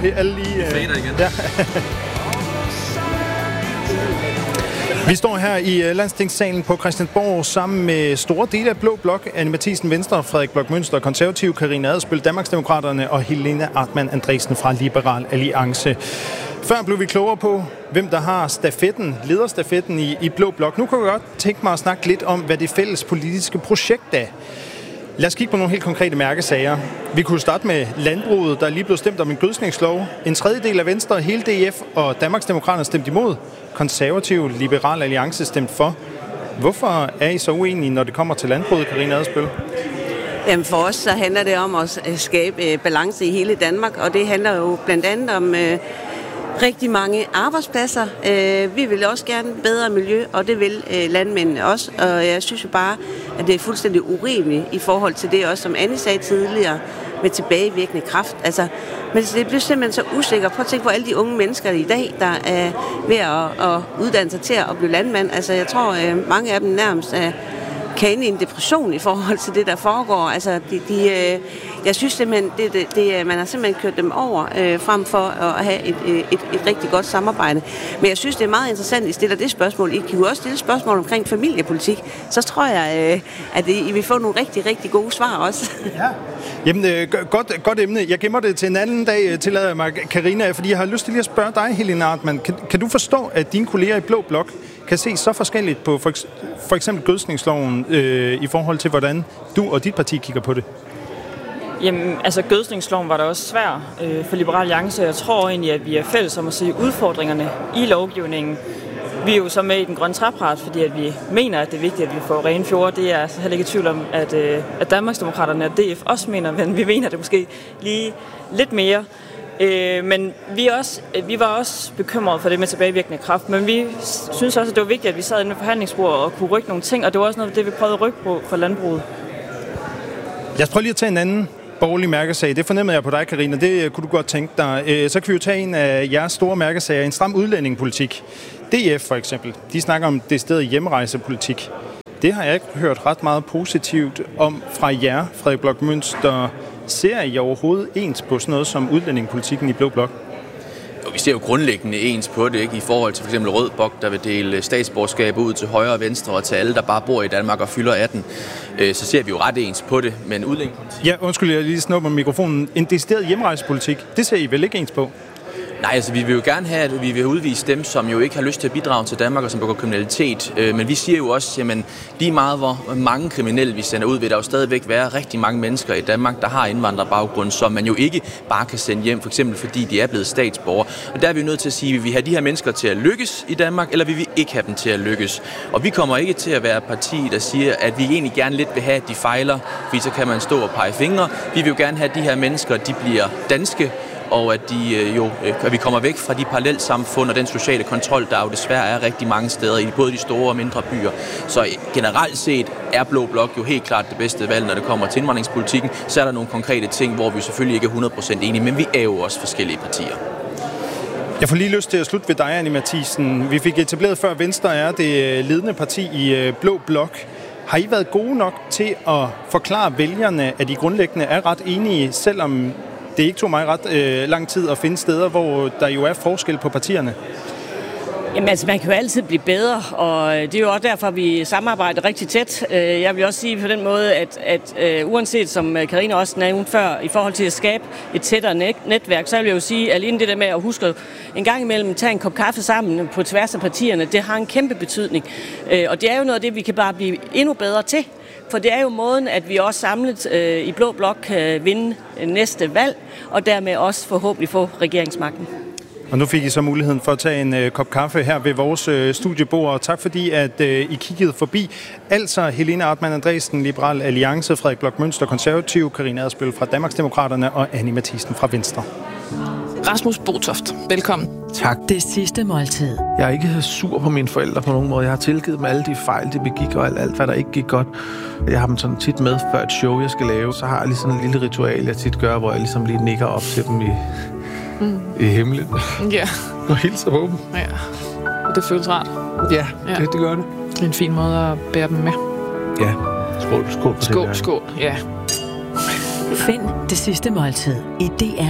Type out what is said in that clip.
alle lige... Ja. Vi står her i Landstingssalen på Christiansborg sammen med store dele af Blå Blok. Anni Matthiesen, Venstre, Frederik Bloch Münster, Konservative, Karina Adsbøl, Danmarksdemokraterne og Helena Artmann Andresen fra Liberal Alliance. Før blev vi klogere på, hvem der har stafetten, lederstafetten i Blå Blok. Nu kan jeg godt tænke mig at snakke lidt om, hvad det fælles politiske projekt er. Lad os kigge på nogle helt konkrete mærkesager. Vi kunne starte med landbruget, der lige blev stemt om en gødskningslov. En tredjedel af Venstre, hele DF og Danmarksdemokraterne stemte imod. Konservative, Liberal Alliance stemte for. Hvorfor er I så uenige, når det kommer til landbruget, Karina Adsbøl? Jamen for os så handler det om at skabe balance i hele Danmark, og det handler jo blandt andet om rigtig mange arbejdspladser. Vi vil også gerne bedre miljø, og det vil landmændene også. Og jeg synes jo bare, at det er fuldstændig urimeligt i forhold til det også, som Anni sagde tidligere, med tilbagevirkende kraft. Altså, men det bliver simpelthen så usikker. Prøv at tænke på alle de unge mennesker i dag, der er ved at uddanne sig til at blive landmand. Altså, jeg tror, mange af dem nærmest kan ende i en depression i forhold til det, der foregår. Altså, jeg synes simpelthen, man har simpelthen kørt dem over frem for at have et rigtig godt samarbejde. Men jeg synes, det er meget interessant, at I stiller det spørgsmål. I kan jo også stille spørgsmål omkring familiepolitik. Så tror jeg, at I vil få nogle rigtig, rigtig gode svar også. Ja. Jamen, godt emne. Jeg gemmer det til en anden dag, tillader mig, Karina, fordi jeg har lyst til lige at spørge dig, Helena Artmann. Kan du forstå, at dine kolleger i Blå Blok kan se så forskelligt på for eksempel gødskningsloven i forhold til, hvordan du og dit parti kigger på det? Jamen, altså gødskningsloven var da også svær for Liberal Alliance. Jeg tror egentlig, at vi er fælles om at se udfordringerne i lovgivningen. Vi er jo så med i den grønne trepart, fordi at vi mener, at det er vigtigt, at vi får rene fjorde. Det er altså heller ikke i tvivl om, at Danmarksdemokraterne og DF også mener, men vi mener det måske lige lidt mere. Men vi var også bekymrede for det med tilbagevirkende kraft, men vi synes også, at det var vigtigt, at vi sad inde ved forhandlingsbordet og kunne rykke nogle ting, og det var også noget af det, vi prøvede at rykke på for landbruget. Lad os prøve lige at tage en anden borgerlig mærkesag. Det fornemmede jeg på dig, Karina. Det kunne du godt tænke dig. Så kan vi jo tage en af jeres store mærkesager, en stram udlændingepolitik. DF for eksempel, de snakker om det sted hjemrejsepolitik. Det har jeg ikke hørt ret meget positivt om fra jer, Frederik Bloch Münster. Ser I overhovedet ens på sådan noget som udlændingepolitikken i Blå Blok? Vi ser jo grundlæggende ens på det, ikke? I forhold til f.eks. Rød Blok, der vil dele statsborgerskab ud til højre og venstre og til alle, der bare bor i Danmark og fylder 18. Så ser vi jo ret ens på det, men udlændingepolitik... Ja, undskyld, jeg lige snupper mikrofonen. En decideret hjemrejsepolitik, det ser I vel ikke ens på? Nej, altså vi vil jo gerne have, at vi vil udvise dem, som jo ikke har lyst til at bidrage til Danmark og som begår kriminalitet. Men vi siger jo også, jamen lige meget hvor mange kriminelle vi sender ud, vil der jo stadigvæk være rigtig mange mennesker i Danmark, der har indvandrerbaggrund, som man jo ikke bare kan sende hjem, for eksempel fordi de er blevet statsborgere. Og der er vi jo nødt til at sige, vil vi have de her mennesker til at lykkes i Danmark, eller vil vi ikke have dem til at lykkes? Og vi kommer ikke til at være et parti, der siger, at vi egentlig gerne lidt vil have, at de fejler, fordi så kan man stå og pege fingre. Vi vil jo gerne have, at de her mennesker, de bliver danske, og at at vi kommer væk fra de parallelsamfund og den sociale kontrol, der jo desværre er rigtig mange steder i både de store og mindre byer. Så generelt set er Blå Blok jo helt klart det bedste valg, når det kommer til indvandringspolitikken. Så er der nogle konkrete ting, hvor vi selvfølgelig ikke er 100% enige, men vi er jo også forskellige partier. Jeg får lige lyst til at slutte ved dig, Anni Matthiesen. Vi fik etableret før, Venstre er det ledende parti i Blå Blok. Har I været gode nok til at forklare vælgerne, at I grundlæggende er ret enige, selvom det ikke tog mig ret lang tid at finde steder, hvor der jo er forskel på partierne? Jamen altså, man kan jo altid blive bedre, og det er jo også derfor, vi samarbejder rigtig tæt. Jeg vil også sige på den måde, at uanset som Karina også nævnte før, i forhold til at skabe et tættere netværk, så vil jeg jo sige, at alene det der med at huske en gang imellem tage en kop kaffe sammen på tværs af partierne, det har en kæmpe betydning. Og det er jo noget af det, vi kan bare blive endnu bedre til. For det er jo måden, at vi også samlet i Blå Blok kan vinde næste valg, og dermed også forhåbentlig få regeringsmagten. Og nu fik I så muligheden for at tage en kop kaffe her ved vores studiebord. Tak fordi, at I kiggede forbi. Altså Helena Artmann Andresen, Liberal Alliance, Frederik Bloch Münster, Konservative, Karina Adsbøl fra Danmarksdemokraterne og Anni Matthiesen fra Venstre. Rasmus Botoft, velkommen. Tak. Det sidste måltid. Jeg er ikke sur på mine forældre på nogen måde. Jeg har tilgivet dem alle de fejl, de begik, og alt hvad der ikke gik godt. Jeg har dem sådan tit med før et show, jeg skal lave. Så har jeg lige sådan en lille ritual, jeg tit gør, hvor jeg ligesom lige nikker op til dem i himlen. Ja. Og hilser på dem. Ja. Og det føles rart. Ja, det gør det. Det er en fin måde at bære dem med. Ja. Skål på det. Skål, ja. Find det sidste måltid i DR